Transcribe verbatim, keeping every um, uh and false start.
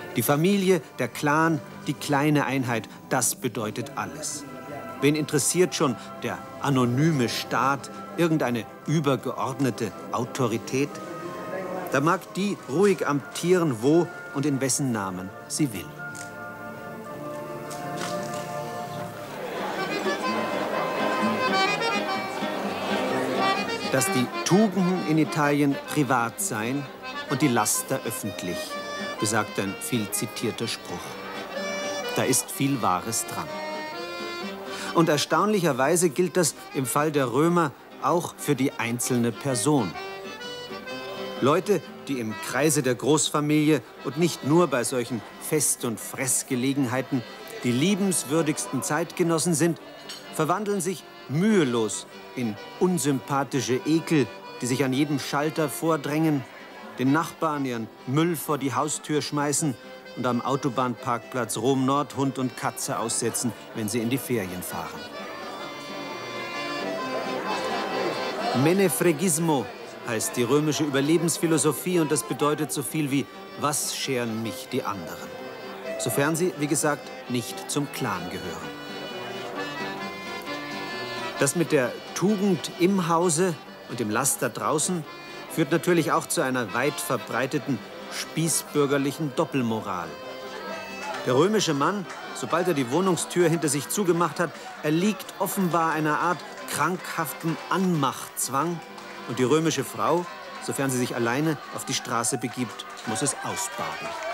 Die Familie, der Clan, die kleine Einheit, das bedeutet alles. Wen interessiert schon der anonyme Staat, irgendeine übergeordnete Autorität? Da mag die ruhig amtieren, wo und in wessen Namen sie will. Dass die Tugenden in Italien privat seien und die Laster öffentlich, besagt ein viel zitierter Spruch. Da ist viel Wahres dran. Und erstaunlicherweise gilt das im Fall der Römer auch für die einzelne Person. Leute, die im Kreise der Großfamilie und nicht nur bei solchen Fest- und Fressgelegenheiten die liebenswürdigsten Zeitgenossen sind, verwandeln sich mühelos in unsympathische Ekel, die sich an jedem Schalter vordrängen, den Nachbarn ihren Müll vor die Haustür schmeißen und am Autobahnparkplatz Rom-Nord Hund und Katze aussetzen, wenn sie in die Ferien fahren. Menefregismo heißt die römische Überlebensphilosophie und das bedeutet so viel wie, was scheren mich die anderen? Sofern sie, wie gesagt, nicht zum Clan gehören. Das mit der Tugend im Hause und dem Laster draußen führt natürlich auch zu einer weit verbreiteten spießbürgerlichen Doppelmoral. Der römische Mann, sobald er die Wohnungstür hinter sich zugemacht hat, erliegt offenbar einer Art krankhaften Anmachtzwang. Und die römische Frau, sofern sie sich alleine auf die Straße begibt, muss es ausbaden.